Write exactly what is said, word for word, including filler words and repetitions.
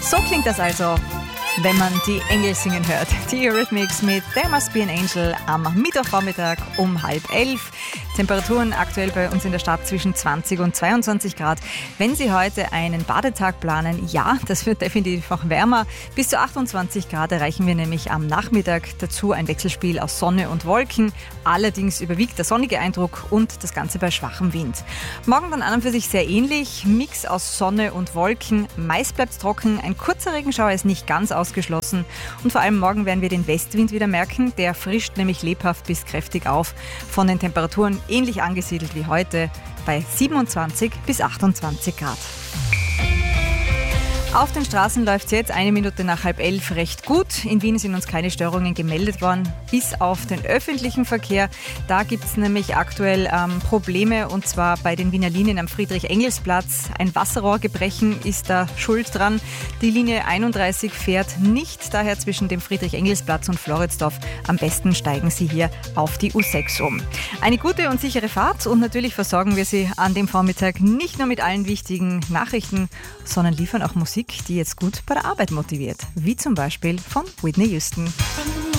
So klingt das also, wenn man die Engel singen hört. Die Eurythmics mit There Must Be an Angel am Mittwochvormittag um halb elf. Temperaturen aktuell bei uns in der Stadt zwischen zwanzig und zweiundzwanzig Grad. Wenn Sie heute einen Badetag planen, ja, das wird definitiv auch wärmer. Bis zu achtundzwanzig Grad erreichen wir nämlich am Nachmittag. Dazu ein Wechselspiel aus Sonne und Wolken. Allerdings überwiegt der sonnige Eindruck und das Ganze bei schwachem Wind. Morgen dann an und für sich sehr ähnlich. Mix aus Sonne und Wolken. Meist bleibt es trocken. Ein kurzer Regenschauer ist nicht ganz ausgeschlossen. Und vor allem morgen werden wir den Westwind wieder merken. Der frischt nämlich lebhaft bis kräftig auf. Von den Temperaturen ähnlich angesiedelt wie heute bei siebenundzwanzig bis achtundzwanzig Grad. Auf den Straßen läuft es jetzt eine Minute nach halb elf recht gut. In Wien sind uns keine Störungen gemeldet worden, bis auf den öffentlichen Verkehr. Da gibt es nämlich aktuell ähm, Probleme, und zwar bei den Wiener Linien am Friedrich-Engels-Platz. Ein Wasserrohrgebrechen ist da schuld dran. Die Linie einunddreißig fährt nicht, daher zwischen dem Friedrich-Engels-Platz und Floridsdorf. Am besten steigen Sie hier auf die U sechs um. Eine gute und sichere Fahrt, und natürlich versorgen wir Sie an dem Vormittag nicht nur mit allen wichtigen Nachrichten, sondern liefern auch Musik, die jetzt gut bei der Arbeit motiviert, wie zum Beispiel von Whitney Houston.